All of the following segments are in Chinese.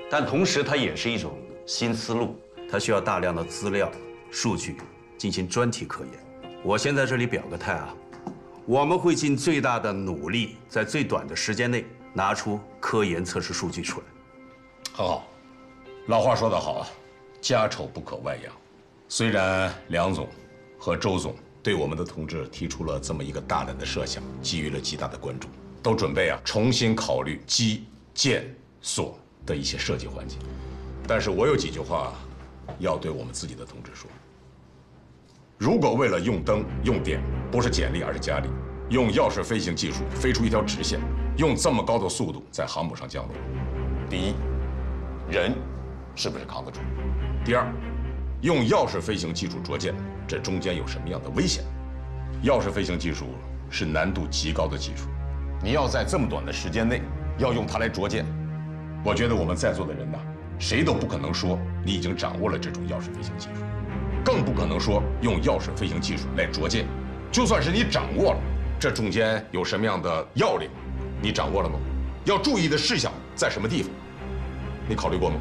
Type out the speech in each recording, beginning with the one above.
但同时它也是一种新思路，它需要大量的资料、数据进行专题科研。我先在这里表个态啊，我们会尽最大的努力，在最短的时间内拿出科研测试数据出来。 很好，老话说得好啊，家丑不可外扬。虽然梁总和周总对我们的同志提出了这么一个大胆的设想，给予了极大的关注，都准备重新考虑基建所的一些设计环节。但是我有几句话要对我们自己的同志说：如果为了用灯用电，不是减力而是加力，用钥匙飞行技术飞出一条直线，用这么高的速度在航母上降落，第一，人是不是扛得住？第二，用钥匙飞行技术着舰，这中间有什么样的危险？钥匙飞行技术是难度极高的技术，你要在这么短的时间内要用它来着舰，我觉得我们在座的人呐，谁都不可能说你已经掌握了这种钥匙飞行技术，更不可能说用钥匙飞行技术来着舰。就算是你掌握了，这中间有什么样的要领，你掌握了吗？要注意的事项在什么地方？你考虑过吗？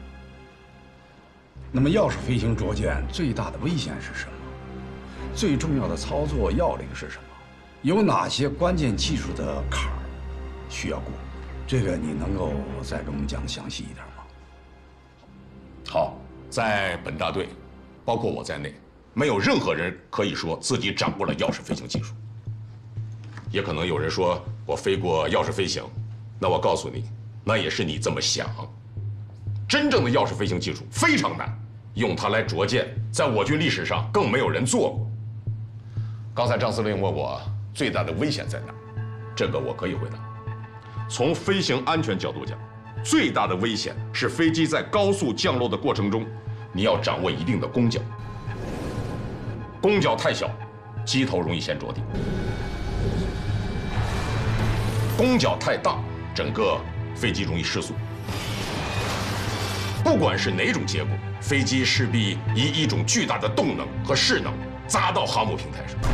那么钥匙飞行着舰最大的危险是什么？最重要的操作要领是什么？有哪些关键技术的坎儿需要过？这个你能够再给我们讲详细一点吗？ 好，在本大队，包括我在内，没有任何人可以说自己掌握了钥匙飞行技术。也可能有人说我飞过钥匙飞行，那我告诉你，那也是你这么想。真正的钥匙飞行技术非常难，用它来着舰，在我军历史上更没有人做过。刚才张司令问我最大的危险在哪，这个我可以回答。从飞行安全角度讲，最大的危险是飞机在高速降落的过程中，你要掌握一定的攻角。攻角太小，机头容易先着地；攻角太大，整个飞机容易失速。不管是哪种结果，飞机势必以一种巨大的动能和势能砸到航母平台上。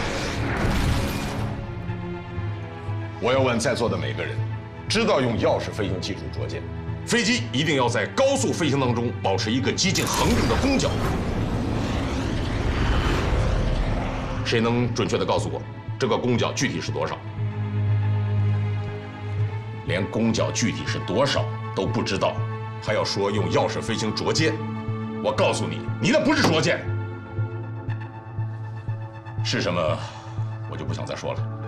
我要问在座的每个人，知道用钥匙飞行技术着舰，飞机一定要在高速飞行当中保持一个几近恒定的攻角。谁能准确地告诉我，这个攻角具体是多少？连攻角具体是多少都不知道，还要说用钥匙飞行着舰？我告诉你，你那不是着舰，是什么，我就不想再说了。